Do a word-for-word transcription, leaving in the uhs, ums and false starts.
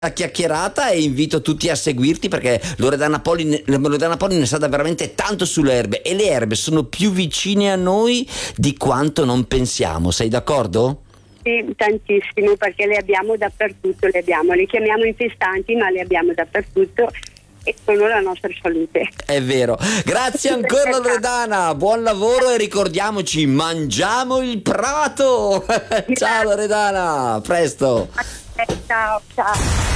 chiacchierata e invito tutti a seguirti, perché Loredana Poli, Loredana Poli ne sa da veramente tanto sulle erbe, e le erbe sono più vicine a noi di quanto non pensiamo. Sei d'accordo? Sì, tantissimo, perché le abbiamo dappertutto, le abbiamo, le chiamiamo infestanti, ma le abbiamo dappertutto e sono la nostra salute. È vero. Grazie ancora Loredana, buon lavoro e ricordiamoci, mangiamo il prato. Ciao Loredana, a presto. Ciao, ciao.